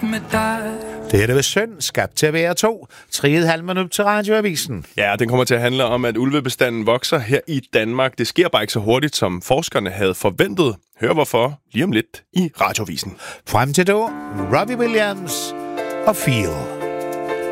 med dig. Det er det ved søn, skabt til at være 2. 3,5 minut til Radioavisen. Ja, den kommer til at handle om, at ulvebestanden vokser her i Danmark. Det sker bare ikke så hurtigt, som forskerne havde forventet. Hør hvorfor lige om lidt i Radioavisen. Frem til då, Robbie Williams og Feel.